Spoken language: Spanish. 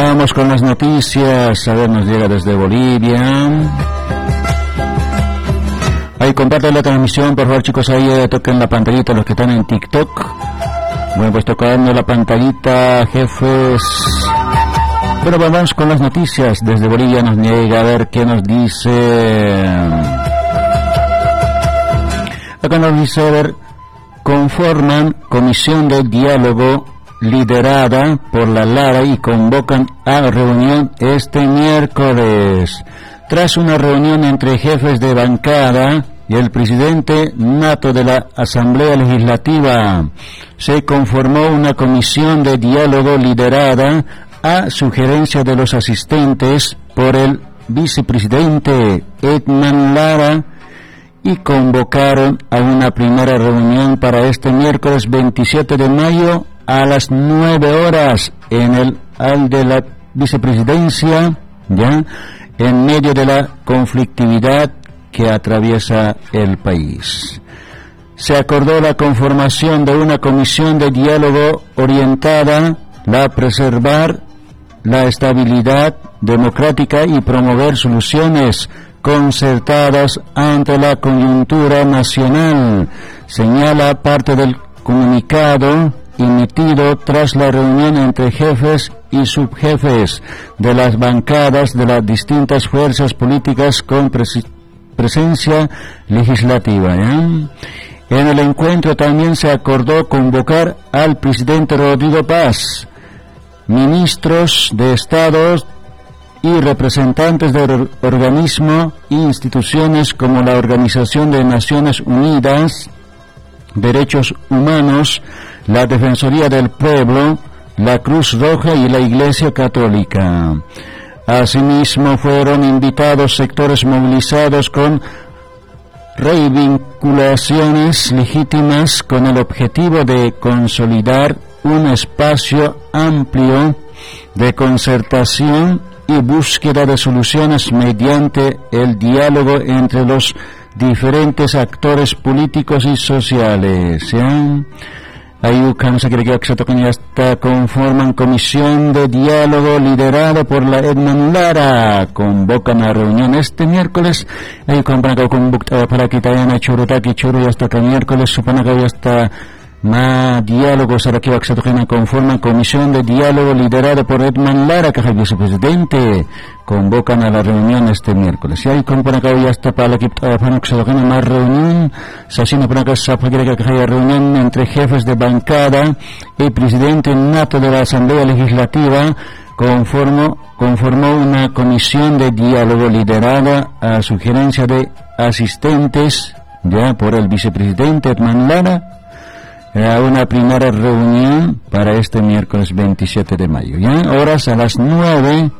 vamos con las noticias. A ver, nos llega desde Bolivia. Ahí comparten la transmisión, por favor, chicos, ahí toquen la pantallita los que están en TikTok. Bueno, pues tocando la pantallita, jefes. Bueno, vamos con las noticias. Desde Bolivia nos llega, a ver qué nos dice. Acá nos dice, a ver, conforman comisión de diálogo liderada por la Lara y convocan a reunión este miércoles. Tras una reunión entre jefes de bancada y el presidente nato de la Asamblea Legislativa, se conformó una comisión de diálogo liderada a sugerencia de los asistentes por el vicepresidente Edman Lara y convocaron a una primera reunión para este miércoles 27 de mayo a las 9 horas en el hall de la vicepresidencia, ya en medio de la conflictividad que atraviesa el país. Se acordó la conformación de una comisión de diálogo orientada a preservar la estabilidad democrática y promover soluciones concertadas ante la coyuntura nacional, señala parte del comunicado emitido tras la reunión entre jefes y subjefes de las bancadas de las distintas fuerzas políticas con presencia legislativa. En el encuentro también se acordó convocar al presidente Rodrigo Paz, ministros de Estado y representantes de organismos e instituciones como la Organización de Naciones Unidas, Derechos Humanos, la Defensoría del Pueblo, la Cruz Roja y la Iglesia Católica. Asimismo, fueron invitados sectores movilizados con reivindicaciones legítimas con el objetivo de consolidar un espacio amplio de concertación y búsqueda de soluciones mediante el diálogo entre los diferentes actores políticos y sociales. Ahí hasta conforman comisión de diálogo liderado por la Edman Lara. Convocan a reunión este miércoles. Ahí convocan para que Tayana Churutaki Churu y hasta que miércoles supone y hasta más diálogos ahora que conforman comisión de diálogo liderado por Edman Lara, que es el vicepresidente. Convocan a la reunión este miércoles. Y ahí convocan acá ya está para el equipo de más reunión. Se haciendo por acá esa reunión entre jefes de bancada y presidente nato de la Asamblea Legislativa. Conformó una comisión de diálogo liderada a sugerencia de asistentes ya por el vicepresidente Edman Lara. Una primera reunión para este miércoles 27 de mayo. Ya horas a las 9